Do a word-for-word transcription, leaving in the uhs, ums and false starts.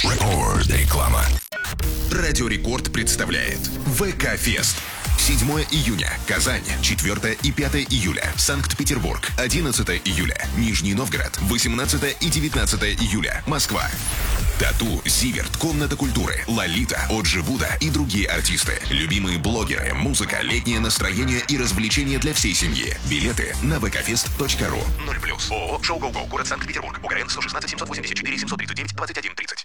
Реклама. Радио Рекорд представляет ВК-фест. седьмого июня – Казань, четвёртого и пятого июля – Санкт-Петербург, одиннадцатого июля – Нижний Новгород, восемнадцатого и девятнадцатого июля – Москва. Тату, Зиверт, Комната культуры, Лолита, Оджи Буда и другие артисты. Любимые блогеры, музыка, летнее настроение и развлечения для всей семьи. Билеты на вэ ка фест точка ру. ноль плюс. ООО «Шоу Гоу Гоу», город Санкт-Петербург. УГРН сто шестнадцать семьсот восемьдесят четыре семьсот тридцать девять двадцать один тридцать.